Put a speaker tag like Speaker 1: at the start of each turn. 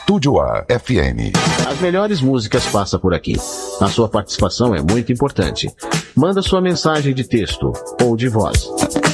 Speaker 1: Estúdio A FM.
Speaker 2: As melhores músicas passam por aqui. A sua participação é muito importante. Manda sua mensagem de texto ou de voz.